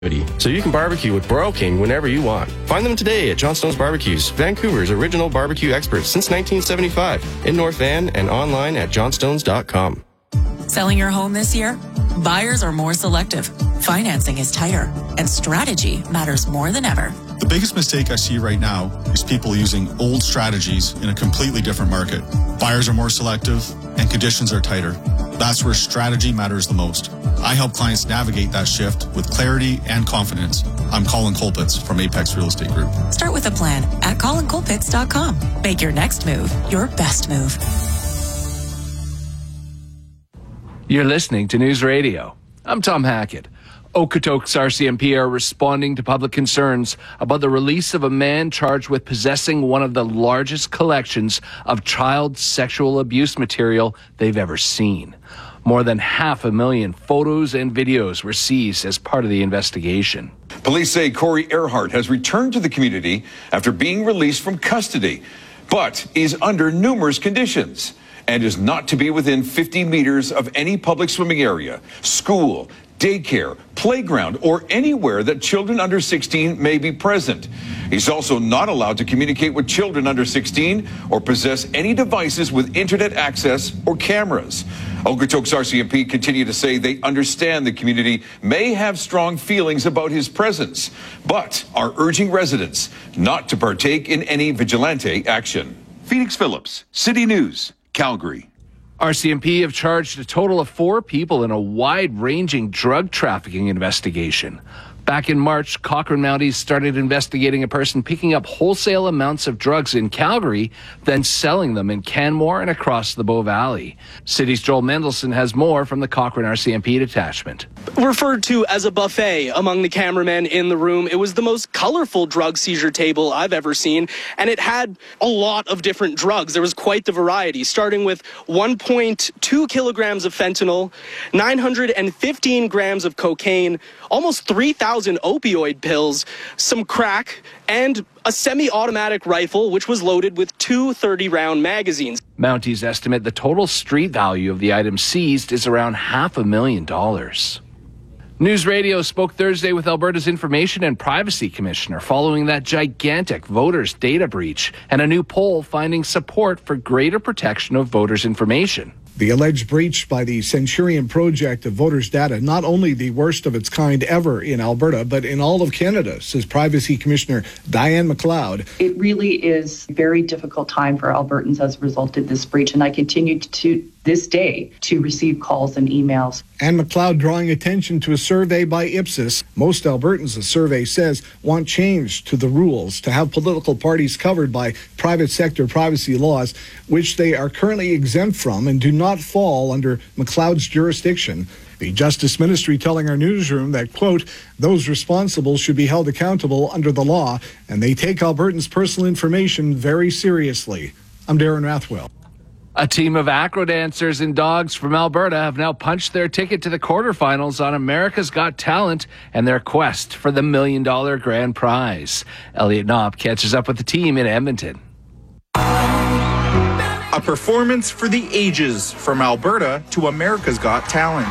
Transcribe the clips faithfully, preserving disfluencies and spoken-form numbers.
so you can barbecue with Broil King whenever you want. Find them today at Johnstone's Barbecues, Vancouver's original barbecue experts since nineteen seventy-five, in North Van and online at johnstones dot com. Selling your home this year? Buyers are more selective, financing is tighter, and strategy matters more than ever. The biggest mistake I see right now is people using old strategies in a completely different market. Buyers are more selective and conditions are tighter. That's where strategy matters the most. I help clients navigate that shift with clarity and confidence. I'm Colin Colpitts from Apex Real Estate Group. Start with a plan at colin colpitts dot com. Make your next move your best move. You're listening to News Radio. I'm Tom Hackett. Okotoks R C M P are responding to public concerns about the release of a man charged with possessing one of the largest collections of child sexual abuse material they've ever seen. More than half a million photos and videos were seized as part of the investigation. Police say Corey Earhart has returned to the community after being released from custody, but is under numerous conditions and is not to be within fifty meters of any public swimming area, school, daycare, playground, or anywhere that children under sixteen may be present. He's also not allowed to communicate with children under sixteen or possess any devices with internet access or cameras. Okotoks R C M P continue to say they understand the community may have strong feelings about his presence, but are urging residents not to partake in any vigilante action. Phoenix Phillips, City News, Calgary. R C M P have charged a total of four people in a wide-ranging drug trafficking investigation. Back in March, Cochrane Mounties started investigating a person picking up wholesale amounts of drugs in Calgary, then selling them in Canmore and across the Bow Valley. City's Joel Mendelson has more from the Cochrane R C M P detachment. Referred to as a buffet among the cameramen in the room, it was the most colorful drug seizure table I've ever seen, and it had a lot of different drugs. There was quite the variety, starting with one point two kilograms of fentanyl, nine hundred fifteen grams of cocaine, almost three thousand opioid pills, some crack, and a semi-automatic rifle, which was loaded with two thirty-round magazines. Mounties estimate the total street value of the items seized is around half a million dollars. News Radio spoke Thursday with Alberta's Information and Privacy Commissioner following that gigantic voters' data breach and a new poll finding support for greater protection of voters' information. The alleged breach by the Centurion Project of voters' data, not only the worst of its kind ever in Alberta, but in all of Canada, says Privacy Commissioner Diane McLeod. It really is a very difficult time for Albertans as a result of this breach, and I continue to, this day, to receive calls and emails. And McLeod drawing attention to a survey by Ipsos. Most Albertans, the survey says, want change to the rules to have political parties covered by private sector privacy laws, which they are currently exempt from and do not fall under McLeod's jurisdiction. The Justice Ministry telling our newsroom that, quote, those responsible should be held accountable under the law, and they take Albertans' personal information very seriously. I'm Darren Rathwell. A team of acro dancers and dogs from Alberta have now punched their ticket to the quarterfinals on America's Got Talent and their quest for the million dollar grand prize. Elliot Knopp catches up with the team in Edmonton. A performance for the ages from Alberta to America's Got Talent.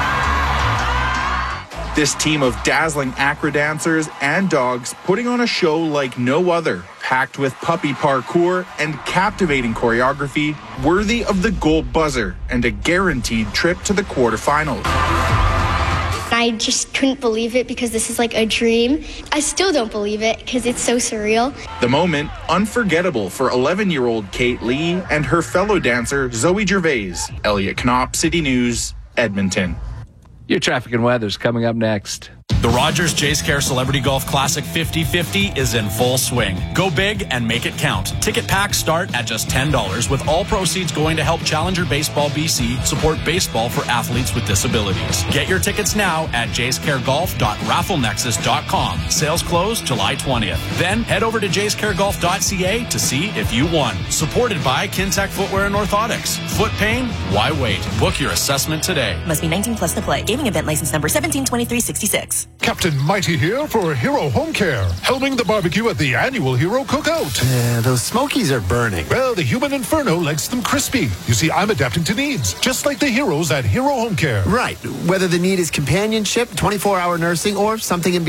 This team of dazzling acro dancers and dogs putting on a show like no other, packed with puppy parkour and captivating choreography, worthy of the gold buzzer and a guaranteed trip to the quarterfinals. I just couldn't believe it because this is like a dream. I still don't believe it because it's so surreal. The moment unforgettable for eleven-year-old Kate Lee and her fellow dancer Zoe Gervais. Elliot Knopp, City News, Edmonton. Your traffic and weather's coming up next. The Rogers Jays Care Celebrity Golf Classic fifty fifty is in full swing. Go big and make it count. Ticket packs start at just ten dollars, with all proceeds going to help Challenger Baseball B C support baseball for athletes with disabilities. Get your tickets now at jays care golf dot raffle nexus dot com. Sales close July twentieth. Then head over to jays care golf dot c a to see if you won. Supported by Kintec Footwear and Orthotics. Foot pain? Why wait? Book your assessment today. Must be nineteen plus to play. Gaming event license number seventeen twenty-three sixty-six. Captain Mighty here for Hero Home Care, helming the barbecue at the annual Hero Cookout. Yeah, those smokies are burning. Well, the human inferno likes them crispy. You see, I'm adapting to needs, just like the heroes at Hero Home Care. Right, whether the need is companionship, twenty-four hour nursing, or something in between.